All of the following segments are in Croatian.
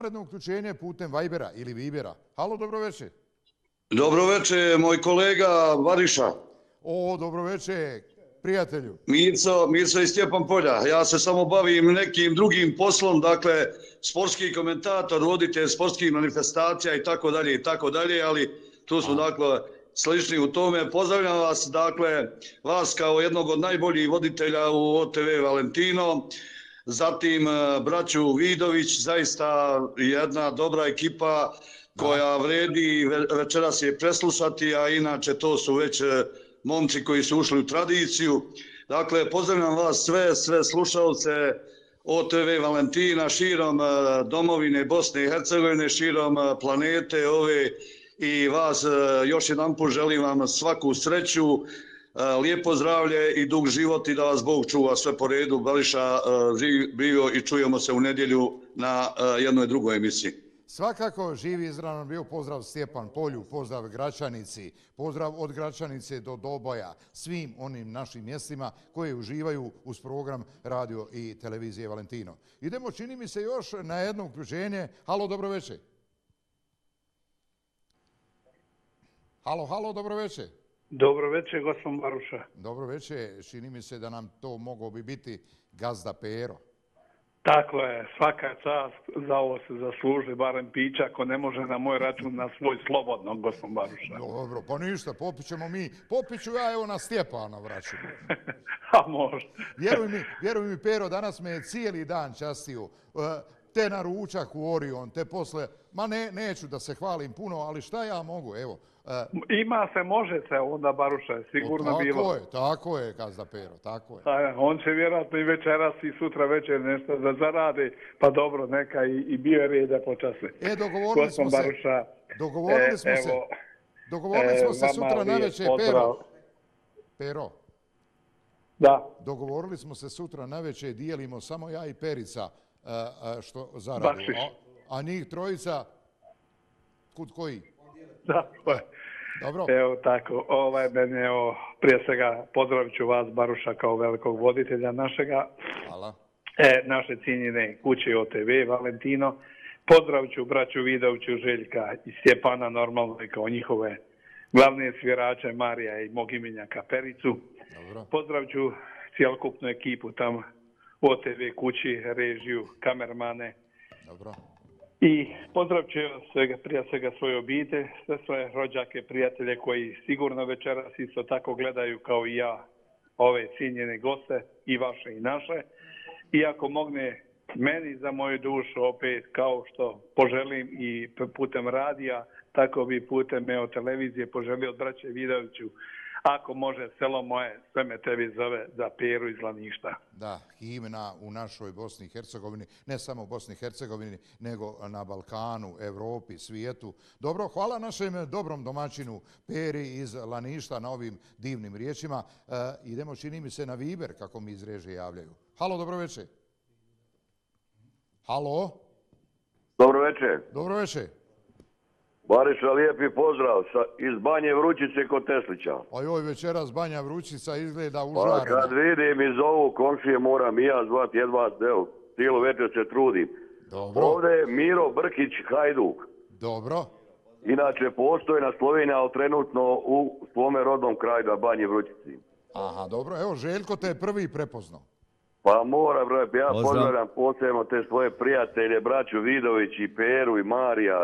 Predno uključenje putem Vibera ili Vibera. Halo, dobroveče. Dobroveče, moj kolega Variša. Dobroveče, prijatelju. Mirco iz Stjepan Polja. Ja se samo bavim nekim drugim poslom, dakle, sportski komentator, voditelj sportskih manifestacija i tako dalje, ali tu su, dakle, slični u tome. Pozdravljam vas, dakle, vas kao jednog od najboljih voditelja u OTV Valentino, zatim braću Vidović, zaista jedna dobra ekipa koja vredi večeras je preslušati, a inače to su već momci koji su ušli u tradiciju. Dakle, pozdravljam vas sve slušalce OTV Valentina širom domovine Bosne i Hercegovine, širom planete ove i vas još jedanput želim vam svaku sreću, lijepo zdravlje i dug život i da vas Bog čuva sve po redu. Bališa, živio i čujemo se u nedjelju na jednoj drugoj emisiji. Svakako živi izravno bio pozdrav Stjepan Polju, pozdrav Gračanici, pozdrav od Gračanice do Doboja, svim onim našim mjestima koji uživaju uz program radio i televizije Valentino. Idemo, čini mi se, još na jedno uključenje. Halo, dobroveče. Halo, dobroveče. Dobroveče, gospodin Baruša. Dobroveče, čini mi se da nam to mogao bi biti gazda Pero. Tako je, svaka čast, za ovo se zasluži, barem pića, ako ne može na moj račun, na svoj slobodno, gospodin Baruša. Dobro, pa ništa, popiću ja evo na Stjepana vraću. A može. Vjeruj mi, Pero, danas me je cijeli dan častio. Te na ručak u Orion, te posle, neću da se hvalim puno, ali šta ja mogu, evo. Ima se, može se, onda Baruša je sigurno bilo. Tako je, gazda Pero, tako je. On će vjerojatno i večeras i sutra večer nešto da zaradi, pa dobro, neka i bio je reda počasne. Dogovorili smo se sutra navečer, Pero. Da. Dogovorili smo se sutra navečer, dijelimo samo ja i Perica što zaradi. A njih trojica, kud koji? Da, dobro. Evo tako, meni evo, prije svega pozdravit ću vas, Baruša, kao velikog voditelja našega. Hvala. Naše cijenjene kuće OTV Valentino. Pozdravit ću braću Vidoviću, Željka i Stjepana, normalno i kao njihove glavne svirače Marija i mog imenjaka Pericu. Dobro. Pozdravit ću cijelokupnu ekipu tam OTV kući, režiju, kamermane. Dobro. I pozdravit ću prije svega svoje obitelj, sve svoje rođake, prijatelje koji sigurno večeras isto tako gledaju kao i ja ove cijenjene goste, i vaše i naše. I ako mogne meni za moju dušu opet kao što poželim i putem radija, tako bi putem televizije poželio od braće Vidoviću. Ako može, selo moje, sve me tebi zove za Peru iz Laništa. Da, himna u našoj Bosni i Hercegovini, ne samo u Bosni i Hercegovini, nego na Balkanu, Evropi, svijetu. Dobro, hvala našem dobrom domaćinu Peri iz Laništa na ovim divnim riječima. Idemo, čini mi se, na Viber, kako mi iz režije javljaju. Halo, dobroveče. Halo. Dobroveče. Dobroveče. Bariša, lijepi pozdrav iz Banje Vrućice kod Teslića. Ojoj, večeras Banja Vrućica izgleda užarena. Pa kad vidim iz ovu komšije moram i ja zvati, jedva, evo, cijelu večer se trudim. Dobro. Ovdje je Miro Brkić Hajduk. Dobro. Inače, postojna Slovenija, ali trenutno u svome rodnom kraju na Banji Vrućici. Aha, dobro. Evo, Željko te je prvi prepoznao. Pa moram, ja pozdravljam posebno te svoje prijatelje, braću Vidović i Peru i Marija,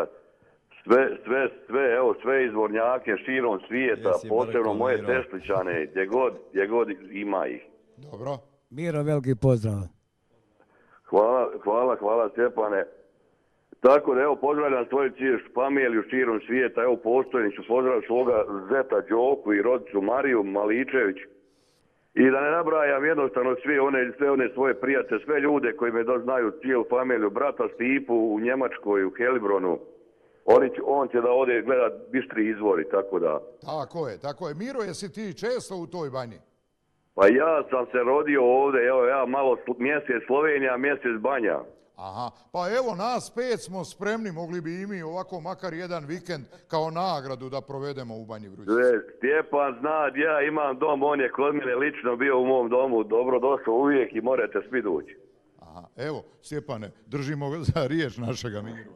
sve izvornjake širom svijeta, posebno moje Teslićane, gdje god ima ih. Dobro. Miro, veliki pozdrav. Hvala Stjepane. Tako da evo pozdravljam svoju familiju širom svijeta, evo postojni ću pozdraviti svoga zeta Đoku i rodicu Mariju Maličević. I da ne nabrajam jednostavno sve one svoje prijatelje, sve ljude koji me znaju cijelu familiju, brata Stipu u Njemačkoj, u Helibronu. On će da ode gledat bistri izvori, tako da... Tako je. Miro, jesi ti često u toj Banji? Pa ja sam se rodio ovdje, evo ja malo mjesec Slovenija, mjesec Banja. Aha, pa evo nas 5 smo spremni, mogli bi i mi ovako makar jedan vikend kao nagradu da provedemo u Banji Vrućici. Stjepan zna, ja imam dom, on je kod mene lično bio u mom domu, dobro došao uvijek i morate svi doći. Aha, evo Stjepane, držimo za riječ našega Miru.